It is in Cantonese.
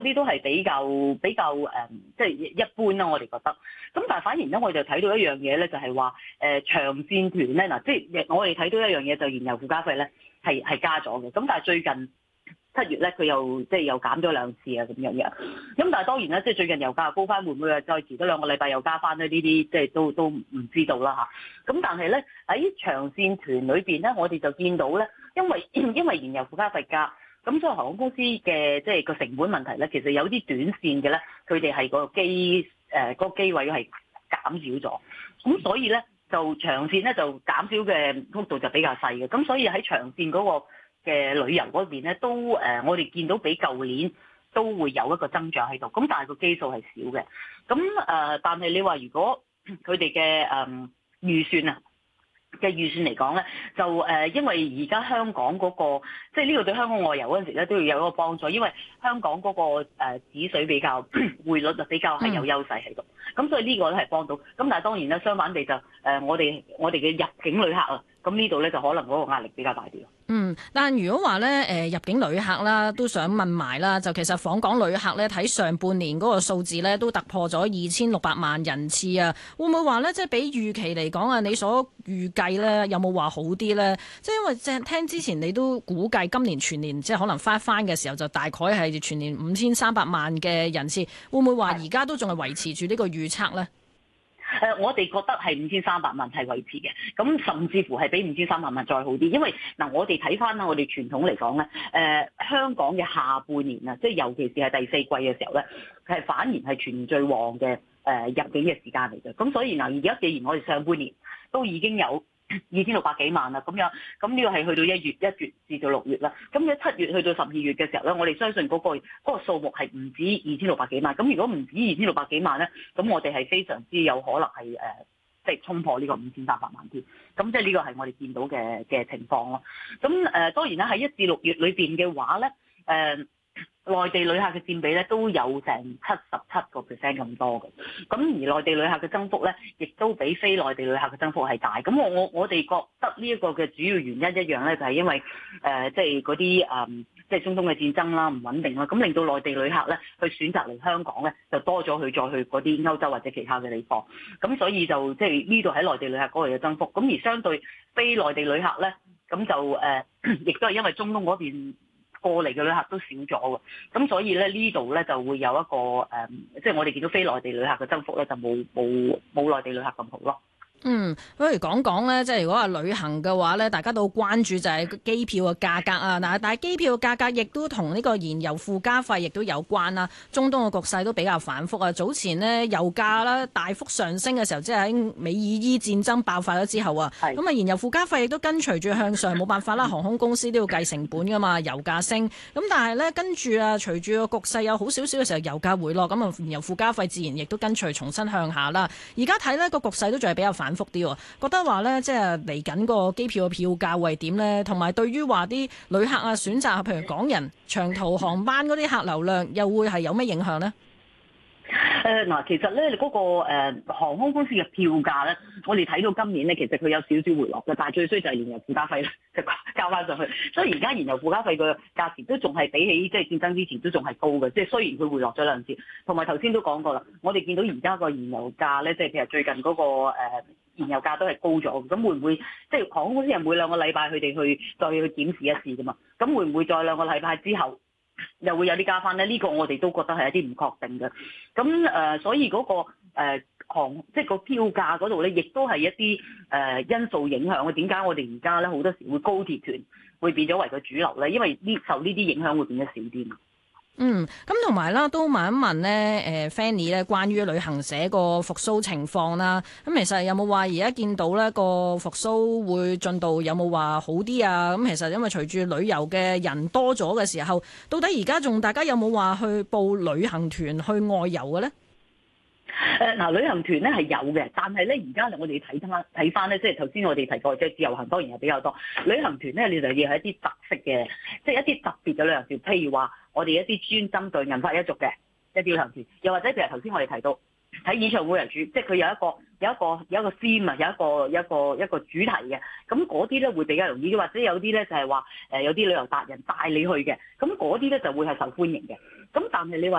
啲都係比較即係一般啦，我哋覺得。咁但係反而咧，我就睇到一樣嘢咧，就係話長線團咧嗱，即係我哋睇到一樣嘢就燃油附加費咧係加咗嘅。咁但係最近7月咧，佢又即係又減咗2次啊咁樣嘅。咁但係當然啦，即係最近油價高翻，會唔會再遲多2個禮拜又加翻咧？呢啲即係都唔知道啦嚇。咁但係咧喺長線團裏邊咧，我哋就見到咧，因為燃油附加費加。咁所以航空公司嘅即係個成本問題咧，其實有啲短線嘅咧，佢哋係個機位係減少咗，咁所以咧就長線咧就減少嘅幅度就比較細嘅，咁所以喺長線嗰個嘅旅遊嗰邊咧都我哋見到比舊年都會有一個增長喺度，咁但係個基數係少嘅，咁但係你話如果佢哋嘅預算啊？嘅預算嚟講咧，就因為而家香港嗰個，即係呢個對香港外遊嗰陣時咧，都要有一個幫助，因為香港嗰個指水比較匯率就比較係有優勢喺度，咁所以呢個咧係幫到。咁但係當然啦，相反地就我哋嘅入境旅客啊，咁呢度咧就可能嗰個壓力比較大啲咯。 但如果話咧入境旅客啦，都想問埋啦，就其實訪港旅客咧睇上半年嗰個數字咧都突破咗2600萬人次啊，會唔會話咧即係比預期嚟講啊？你所預計咧有冇話好啲咧？即係因為聽之前你都估計今年全年即係可能翻嘅時候就大概係全年5300萬嘅人次，會唔會話而家都仲係維持住呢個預測咧？ 我哋覺得係5300萬係維持嘅，咁甚至乎係比5300萬再好啲，因為我哋睇翻啦，我哋傳統嚟講咧，香港嘅下半年啊，即係尤其是係第4季嘅時候咧，係反而係全年最旺嘅入境嘅時間嚟嘅，咁所以而家既然我哋上半年都已經有2600幾萬啦，咁呢個係去到1月至到6月啦。咁喺7月去到12月嘅時候咧，我哋相信嗰個數目係唔止2600幾萬。咁如果唔止2600幾萬咧，咁我哋係非常之有可能係即係衝破呢個5300萬添。咁即係呢個係我哋見到嘅情況咯。咁當然啦，喺1至6月裏邊嘅話咧，內地旅客嘅佔比咧都有成77% 咁多嘅，咁而內地旅客嘅增幅咧，亦都比非內地旅客嘅增幅係大。咁我哋覺得呢一個嘅主要原因一樣咧，就係因為即係嗰啲即係中東嘅戰爭啦、唔穩定啦，咁令到內地旅客咧去選擇嚟香港咧，就多咗去再去嗰啲歐洲或者其他嘅地方。咁所以就即係呢度喺內地旅客嗰度嘅增幅。咁而相對非內地旅客咧，咁就亦都係因為中東嗰邊過嚟嘅旅客都少咗嘅，咁所以咧呢度咧就會有一個即係我哋見到非內地旅客嘅增幅咧就冇內地旅客咁好咯。 不如講講咧，即係如果係旅行嘅話咧，大家都關注就係機票嘅價格啊。嗱，但係機票嘅價格亦都同呢個燃油附加費亦都有關啦。中東嘅局勢都比較反覆啊。早前呢，油價啦大幅上升嘅時候，即係喺美以伊戰爭爆發咗之後啊，咁啊燃油附加費亦都跟隨住向上，冇辦法啦，航空公司都要計成本噶嘛，油價升。咁但係咧跟住啊，隨住個局勢有好少少嘅時候，油價回落，咁啊燃油附加費自然亦都跟隨重新向下啦。而家睇呢個局勢都仲係比較反覆啲喎，覺得話咧，即係嚟緊個機票嘅票價會係點咧？同埋對於話啲旅客啊選擇，譬如港人長途航班嗰啲客流量，又會係有咩影響咧？ 其實咧，嗰個航空公司嘅票價咧，我哋睇到今年咧，其實佢有少少回落嘅，但係最衰就係燃油附加費咧，就交翻上去。所以而家燃油附加費嘅價錢都仲係比起即係戰爭之前都仲係高嘅，即係雖然佢回落咗2次。同埋頭先都講過啦，我哋見到而家個燃油價咧，即係其實最近嗰個燃油價都係高咗，咁會唔會即係航空公司係每2個禮拜佢哋再去檢視一次㗎嘛？咁會唔會再2個禮拜之後又會有啲加翻咧？呢個我哋都覺得係一啲唔確定嘅。咁所以嗰個即係個票價嗰度咧，亦都係一啲因素影響嘅。點解我哋而家咧好多時會高鐵團會變咗為個主流咧？因為受呢啲影響會變得少啲。 咁同埋啦，都問一問咧，Fanny 咧，關於旅行社個復甦情況啦。咁其實有冇話而家見到咧個復甦會進度有冇話好啲啊？咁其實因為隨住旅遊嘅人多咗嘅時候，到底而家大家有冇話去報旅行團去外遊嘅咧？ 旅行團咧係有嘅，但係咧而家我哋睇翻咧，即係頭先我哋提過，即係自由行當然係比較多。旅行團咧，你就要係一啲特色嘅，即係一啲特別嘅旅行團，譬如話我哋一啲專針對銀髮一族嘅一啲旅行團，又或者譬如頭先我哋提到睇演唱會為主，即係佢有一個 theme 啊，有一個主題嘅。咁嗰啲咧會比較容易，或者有啲咧就係話有啲旅遊達人帶你去嘅，咁嗰啲咧就會係受歡迎嘅。咁但係你話